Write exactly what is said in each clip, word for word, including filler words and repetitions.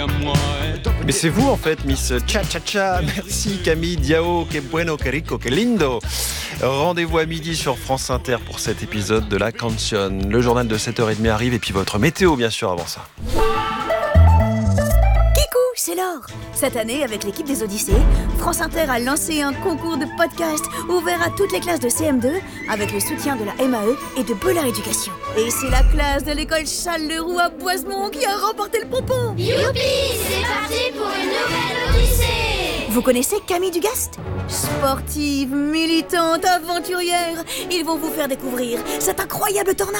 Mais c'est vous en fait, Miss Cha-Cha-Cha. Merci Camille Diao, que bueno, que rico, que lindo. Rendez-vous à midi sur France Inter pour cet épisode de La Canción. Le journal de sept heures trente arrive et puis votre météo bien sûr avant ça. C'est l'or. Cette année, avec l'équipe des Odyssées, France Inter a lancé un concours de podcast ouvert à toutes les classes de C M deux avec le soutien de la M A E et de Bellard Éducation. Et c'est la classe de l'école Charles-Leroux à Boisemont qui a remporté le pompon. Youpi, c'est parti pour une nouvelle Odyssée. Vous connaissez Camille Dugast ? Sportive, militante, aventurière, ils vont vous faire découvrir cette incroyable tornade.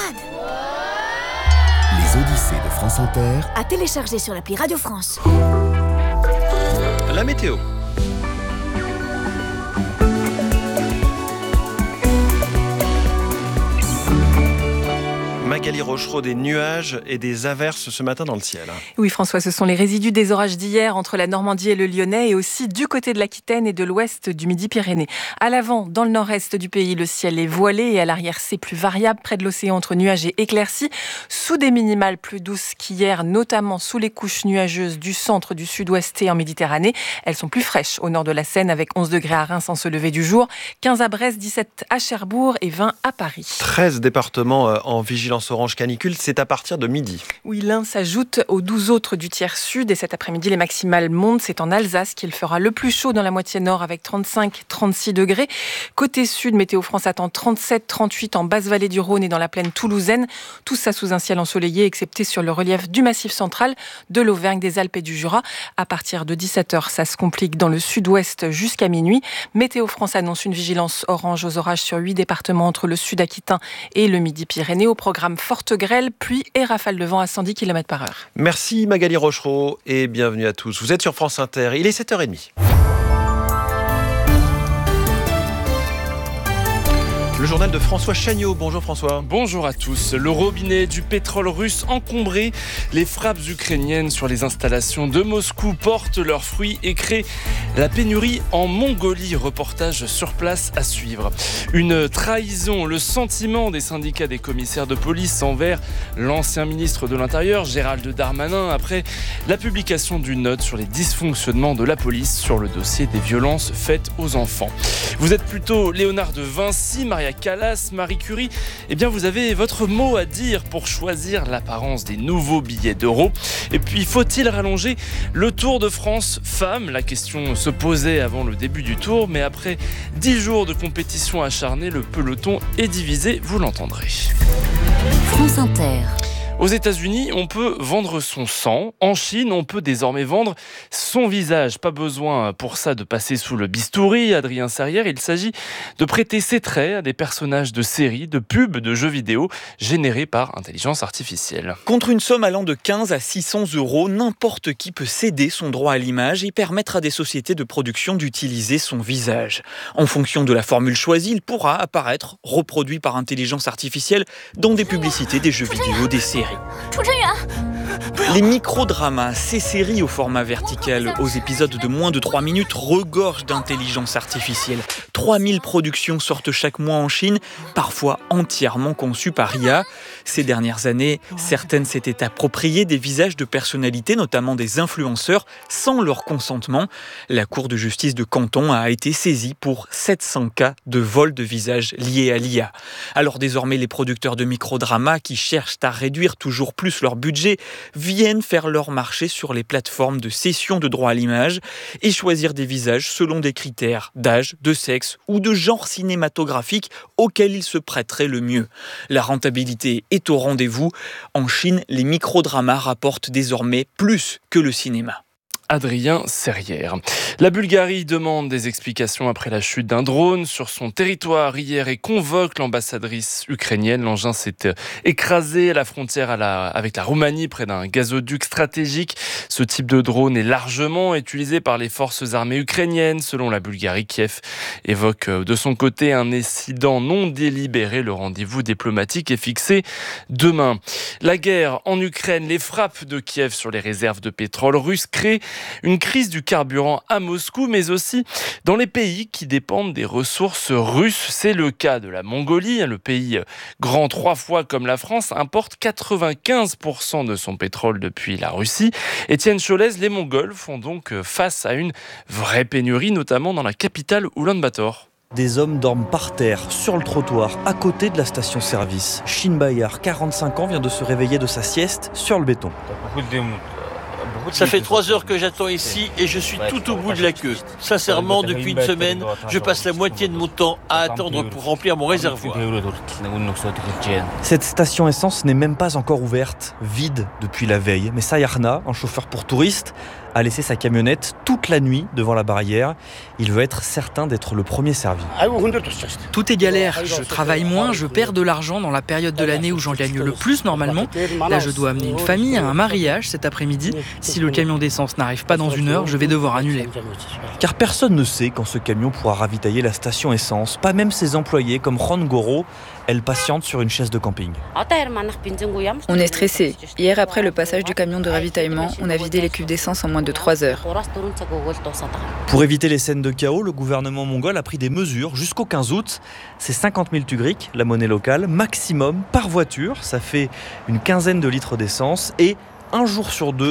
Les Odyssées de France Inter, à télécharger sur l'appli Radio France. La météo. Magali Rochereau, des nuages et des averses ce matin dans le ciel. Oui François, ce sont les résidus des orages d'hier entre la Normandie et le Lyonnais et aussi du côté de l'Aquitaine et de l'ouest du Midi-Pyrénées. À l'avant, dans le nord-est du pays, le ciel est voilé et à l'arrière, c'est plus variable près de l'océan entre nuages et éclaircies, sous des minimales plus douces qu'hier, notamment sous les couches nuageuses du centre, du sud-ouest et en Méditerranée. Elles sont plus fraîches au nord de la Seine avec onze degrés à Reims en ce lever du jour, quinze à Brest, dix-sept à Cherbourg et vingt à Paris. treize départements en vigilance orange canicule, c'est à partir de midi. Oui, l'un s'ajoute aux douze autres du tiers sud et cet après-midi, les maximales montent. C'est en Alsace qu'il fera le plus chaud dans la moitié nord avec trente-cinq à trente-six degrés. Côté sud, Météo France attend trente-sept à trente-huit en basse vallée du Rhône et dans la plaine toulousaine. Tout ça sous un ciel ensoleillé, excepté sur le relief du Massif central, de l'Auvergne, des Alpes et du Jura. À partir de dix-sept heures, ça se complique dans le sud-ouest jusqu'à minuit. Météo France annonce une vigilance orange aux orages sur huit départements entre le sud aquitain et le Midi-Pyrénées. Au programme forte grêle, pluie et rafales de vent à cent dix kilomètres par heure. Merci Magali Rochereau et bienvenue à tous. Vous êtes sur France Inter, il est sept heures trente. Le journal de François Chagnot. Bonjour François. Bonjour à tous. Le robinet du pétrole russe encombré. Les frappes ukrainiennes sur les installations de Moscou portent leurs fruits et créent la pénurie en Mongolie. Reportage sur place à suivre. Une trahison, le sentiment des syndicats des commissaires de police envers l'ancien ministre de l'Intérieur, Gérald Darmanin, après la publication d'une note sur les dysfonctionnements de la police sur le dossier des violences faites aux enfants. Vous êtes plutôt Léonard de Vinci, Maria Callas, Marie Curie, eh bien vous avez votre mot à dire pour choisir l'apparence des nouveaux billets d'euros. Et puis, faut-il rallonger le Tour de France femmes ? La question se posait avant le début du Tour, mais après dix jours de compétition acharnée, le peloton est divisé, vous l'entendrez. France Inter. Aux États-Unis, on peut vendre son sang. En Chine, on peut désormais vendre son visage. Pas besoin pour ça de passer sous le bistouri, Adrien Serrière. Il s'agit de prêter ses traits à des personnages de séries, de pubs, de jeux vidéo générés par intelligence artificielle. Contre une somme allant de quinze à six cents euros, n'importe qui peut céder son droit à l'image et permettre à des sociétés de production d'utiliser son visage. En fonction de la formule choisie, il pourra apparaître reproduit par intelligence artificielle dans des publicités, des jeux vidéo, des séries. Les microdramas, ces séries au format vertical, aux épisodes de moins de trois minutes, regorgent d'intelligence artificielle. trois mille productions sortent chaque mois en Chine, parfois entièrement conçues par I A. Ces dernières années, certaines s'étaient appropriées des visages de personnalités, notamment des influenceurs, sans leur consentement. La Cour de justice de Canton a été saisie pour sept cents cas de vol de visages liés à l'I A. Alors désormais, les producteurs de microdramas qui cherchent à réduire toujours plus leur budget viennent faire leur marché sur les plateformes de cession de droits à l'image et choisir des visages selon des critères d'âge, de sexe ou de genre cinématographique auxquels ils se prêteraient le mieux. La rentabilité est au rendez-vous. En Chine, les microdramas rapportent désormais plus que le cinéma. Adrien Serrière. La Bulgarie demande des explications après la chute d'un drone sur son territoire hier et convoque l'ambassadrice ukrainienne. L'engin s'est écrasé à la frontière à la, avec la Roumanie près d'un gazoduc stratégique. Ce type de drone est largement utilisé par les forces armées ukrainiennes. Selon la Bulgarie, Kiev évoque de son côté un incident non délibéré. Le rendez-vous diplomatique est fixé demain. La guerre en Ukraine, les frappes de Kiev sur les réserves de pétrole russes créent Une crise du carburant à Moscou, mais aussi dans les pays qui dépendent des ressources russes. C'est le cas de la Mongolie. Le pays grand trois fois comme la France importe quatre-vingt-quinze pour cent de son pétrole depuis la Russie. Étienne Cholez, les Mongols font donc face à une vraie pénurie, notamment dans la capitale Oulan-Bator. Des hommes dorment par terre, sur le trottoir, à côté de la station-service. Shin Bayar, quarante-cinq ans, vient de se réveiller de sa sieste sur le béton. Ça fait trois heures que j'attends ici et je suis tout au bout de la queue. Sincèrement, depuis une semaine, je passe la moitié de mon temps à attendre pour remplir mon réservoir. Cette station essence n'est même pas encore ouverte, vide depuis la veille. Mais Sayarna, un chauffeur pour touristes, a laissé sa camionnette toute la nuit devant la barrière. Il veut être certain d'être le premier servi. Tout est galère. Je travaille moins, je perds de l'argent dans la période de l'année où j'en gagne le plus normalement. Là, je dois amener une famille à un mariage cet après-midi. Si le camion d'essence n'arrive pas dans une heure, je vais devoir annuler. Car personne ne sait quand ce camion pourra ravitailler la station essence. Pas même ses employés comme Ron Goro. Elle patiente sur une chaise de camping. On est stressé. Hier, après le passage du camion de ravitaillement, on a vidé les cuves d'essence en moins de trois heures. Pour éviter les scènes de chaos, le gouvernement mongol a pris des mesures jusqu'au quinze août. C'est cinquante mille tugriks, la monnaie locale, maximum par voiture. Ça fait une quinzaine de litres d'essence et un jour sur deux,